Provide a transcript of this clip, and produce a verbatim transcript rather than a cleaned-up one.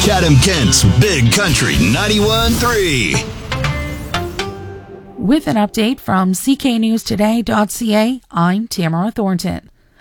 Chatham-Kent's Big Country ninety-one point three. With an update from C K News Today dot C A, I'm Tamara Thornton.